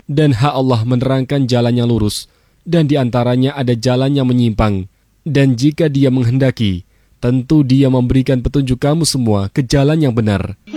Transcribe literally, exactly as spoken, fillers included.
Dan hak Allah menerangkan jalan yang lurus, dan di antaranya ada jalan yang menyimpang. Dan jika Dia menghendaki, tentu Dia memberikan petunjuk kamu semua ke jalan yang benar.